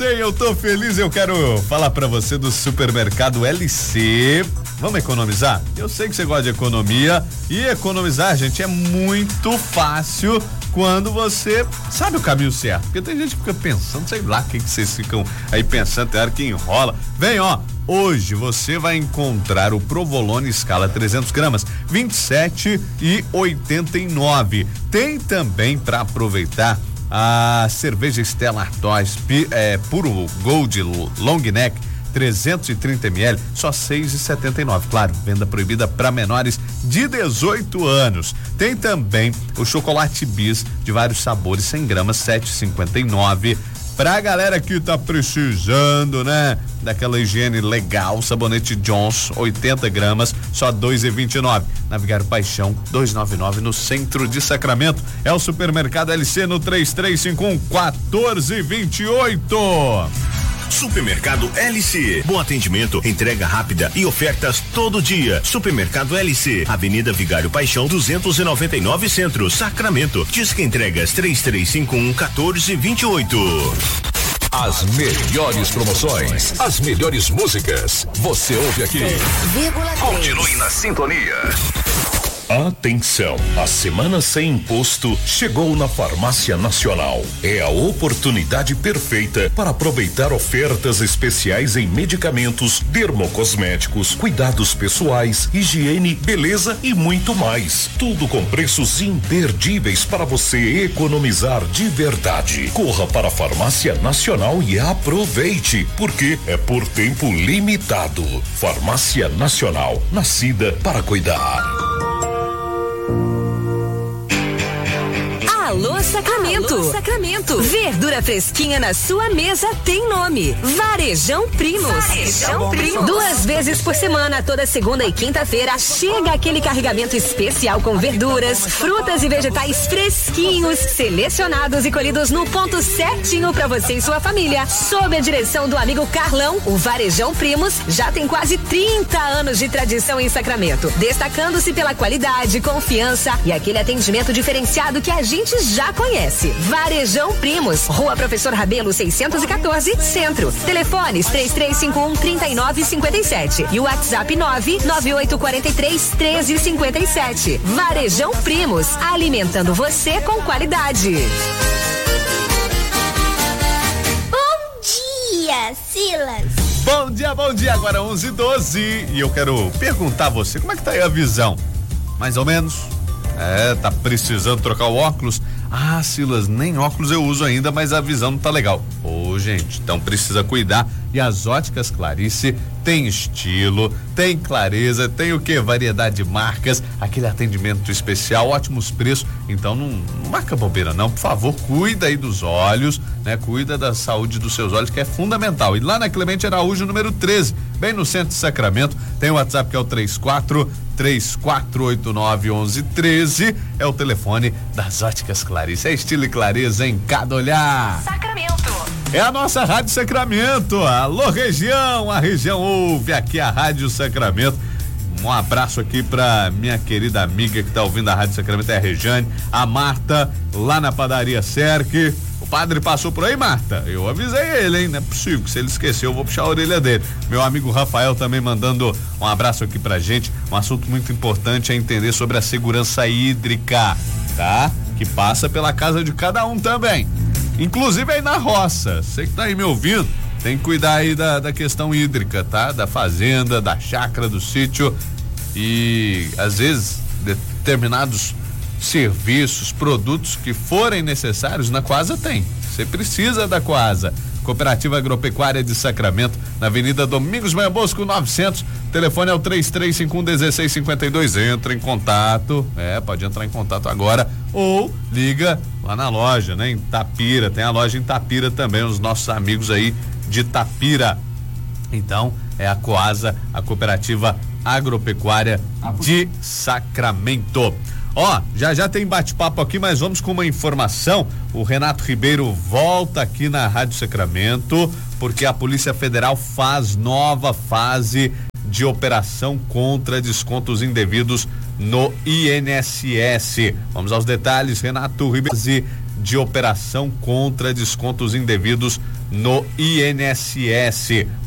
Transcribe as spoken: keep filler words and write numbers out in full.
Eu tô feliz, eu quero falar pra você do Supermercado L C. Vamos economizar? Eu sei que você gosta de economia e economizar, gente, é muito fácil quando você sabe o caminho certo. Porque tem gente que fica pensando, sei lá, o que, que vocês ficam aí pensando, tem hora que enrola. Vem, ó, hoje você vai encontrar o Provolone escala trezentos gramas, vinte e sete e oitenta e nove. Tem também para aproveitar a cerveja Stella Artois é, puro Gold Long Neck trezentos e trinta mililitros, só seis e setenta e nove. Claro, venda proibida para menores de dezoito anos. Tem também o chocolate bis de vários sabores, cem gramas, sete e cinquenta e nove. Pra galera que tá precisando, né, daquela higiene legal, sabonete Johnson, oitenta gramas, só dois e vinte e nove. Navigário Paixão, duzentos e noventa e nove, no centro de Sacramento. É o Supermercado L C no três três cinco um, quatorze vinte e oito. Supermercado L C, bom atendimento, entrega rápida e ofertas todo dia. Supermercado L C, Avenida Vigário Paixão, duzentos e noventa e nove, Centro, Sacramento. Disque entregas três três cinco um, quatorze vinte e oito. As melhores promoções, as melhores músicas, você ouve aqui. Continue na sintonia. Atenção, a semana sem imposto chegou na Farmácia Nacional. É a oportunidade perfeita para aproveitar ofertas especiais em medicamentos, dermocosméticos, cuidados pessoais, higiene, beleza e muito mais. Tudo com preços imperdíveis para você economizar de verdade. Corra para a Farmácia Nacional e aproveite, porque é por tempo limitado. Farmácia Nacional, nascida para cuidar. Alô Sacramento. Alô Sacramento. Verdura fresquinha na sua mesa tem nome. Varejão Primos. Varejão Primos. Duas vezes por semana, toda segunda e quinta-feira, chega aquele carregamento especial com verduras, frutas e vegetais fresquinhos, selecionados e colhidos no ponto certinho para você e sua família. Sob a direção do amigo Carlão, o Varejão Primos já tem quase trinta anos de tradição em Sacramento, destacando-se pela qualidade, confiança e aquele atendimento diferenciado que a gente já conhece. Varejão Primos, Rua Professor Rabelo seiscentos e quatorze, Centro. Telefones três três cinco um, trinta e nove cinquenta e sete e o WhatsApp nove nove oito quatro três, treze cinquenta e sete. Varejão Primos, alimentando você com qualidade. Bom dia, Silas. Bom dia, bom dia, agora onze e doze, e eu quero perguntar a você, como é que tá aí a visão? Mais ou menos? É, tá precisando trocar o óculos? Ah, Silas, nem óculos eu uso ainda, mas a visão não tá legal. Ô, gente, então precisa cuidar. E as Óticas Clarice tem estilo, tem clareza, tem o que? Variedade de marcas, aquele atendimento especial, ótimos preços. Então não, não marca bobeira não, por favor, cuida aí dos olhos, né? Cuida da saúde dos seus olhos, que é fundamental. E lá na Clemente Araújo, número treze, bem no centro de Sacramento, tem o WhatsApp que é o três quatro três quatro oito nove um um um três, é o telefone das Óticas Clarice. É estilo e clareza em cada olhar. Sacramento. É a nossa Rádio Sacramento. Alô, região, a região ouve aqui a Rádio Sacramento. Um abraço aqui pra minha querida amiga que tá ouvindo a Rádio Sacramento, é a Rejane, a Marta, lá na padaria Cerque. O padre passou por aí, Marta? Eu avisei ele, hein? Não é possível, que se ele esqueceu, eu vou puxar a orelha dele. Meu amigo Rafael também mandando um abraço aqui pra gente. Um assunto muito importante é entender sobre a segurança hídrica, tá? Que passa pela casa de cada um também. Inclusive aí na roça. Você que tá aí me ouvindo, tem que cuidar aí da, da questão hídrica, tá? Da fazenda, da chácara, do sítio. E às vezes determinados serviços, produtos que forem necessários na Coasa tem. Você precisa da Coasa. Cooperativa Agropecuária de Sacramento, na Avenida Domingos Maia Bosco novecentos. Telefone é o três três cinco um, um seis cinco dois. Entra em contato. É, pode entrar em contato agora ou liga lá na loja, né? Em Tapira, tem a loja em Tapira também, os nossos amigos aí de Tapira. Então, é a Coasa, a Cooperativa Agropecuária de Sacramento. Ó, já já tem bate-papo aqui, mas vamos com uma informação. O Renato Ribeiro volta aqui na Rádio Sacramento, porque a Polícia Federal faz nova fase de operação contra descontos indevidos no I N S S. Vamos aos detalhes, Renato Ribeiro. de operação contra descontos indevidos no I N S S.